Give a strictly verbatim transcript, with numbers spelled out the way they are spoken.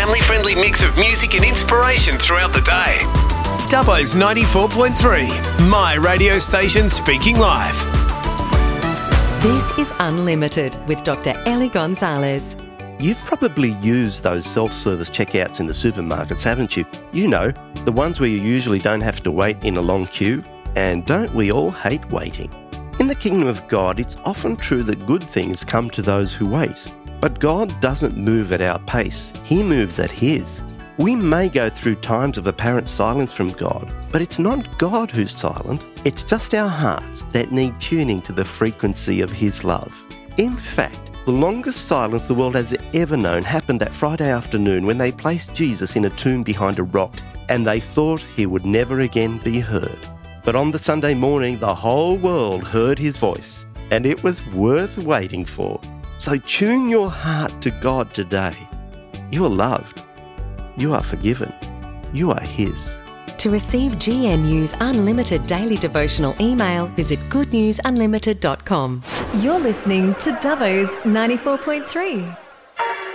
family-friendly mix of music and inspiration throughout the day. Dubbo's ninety-four point three, my radio station speaking live. This is Unlimited with Doctor Ellie Gonzalez. You've probably used those self-service checkouts in the supermarkets, haven't you? You know, the ones where you usually don't have to wait in a long queue. And don't we all hate waiting? In the kingdom of God, it's often true that good things come to those who wait. But God doesn't move at our pace. He moves at His. We may go through times of apparent silence from God, but it's not God who's silent. It's just our hearts that need tuning to the frequency of His love. In fact, the longest silence the world has ever known happened that Friday afternoon when they placed Jesus in a tomb behind a rock, and they thought He would never again be heard. But on the Sunday morning, the whole world heard His voice, and it was worth waiting for. So tune your heart to God today. You are loved. You are forgiven. You are His. To receive G N U's unlimited daily devotional email, visit good news unlimited dot com. You're listening to Dubbo's ninety-four point three.